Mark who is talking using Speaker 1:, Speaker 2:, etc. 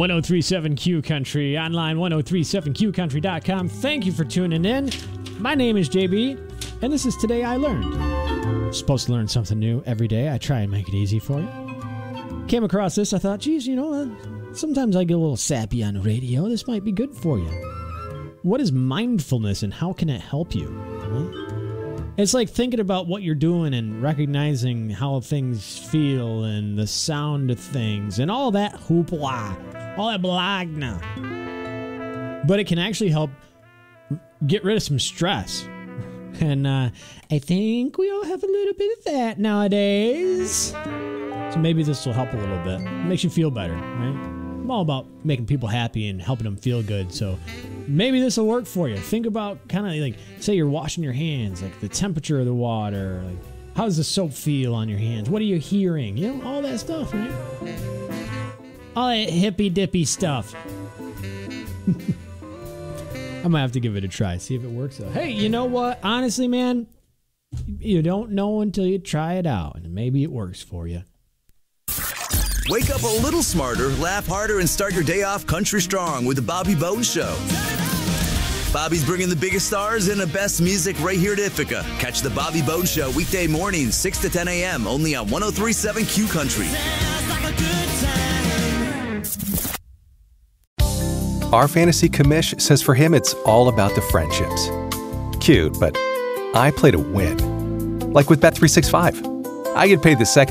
Speaker 1: 1037 Q Country, online 1037QCountry.com. Thank you for tuning in. My name is JB, and this is Today I Learned. I'm supposed to learn something new every day. I try and make it easy for you. Came across this, I thought, geez, sometimes I get a little sappy on the radio. This might be good for you. What is mindfulness and how can it help you? It's like thinking about what you're doing and recognizing how things feel and the sound of things and all that hoopla, all that blagna. But it can actually help get rid of some stress. And I think we all have a little bit of that nowadays. So maybe this will help a little bit. It makes you feel better, right? I'm all about making people happy and helping them feel good. So maybe this will work for you. Think about kind of like, say you're washing your hands, like the temperature of the water. Like, how does the soap feel on your hands? What are you hearing? All that stuff, right? All that hippy-dippy stuff. I might have to give it a try, see if it works out. Hey, you know what? Honestly, man, you don't know until you try it out, and maybe it works for you.
Speaker 2: Wake up a little smarter, laugh harder, and start your day off country strong with the Bobby Bones Show. Bobby's bringing the biggest stars and the best music right here at Ithaca. Catch the Bobby Bones Show weekday mornings, 6 to 10 a.m. only on 1037 Q Country.
Speaker 3: Our fantasy commish says for him it's all about the friendships. Cute, but I play to win. Like with Bet365. I get paid the second